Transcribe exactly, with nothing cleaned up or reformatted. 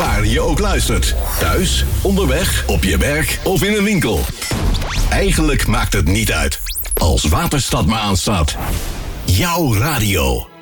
waar je ook luistert. Thuis, onderweg, op je werk of in een winkel. Eigenlijk maakt het niet uit. Als Waterstad maar aanstaat. Jouw radio.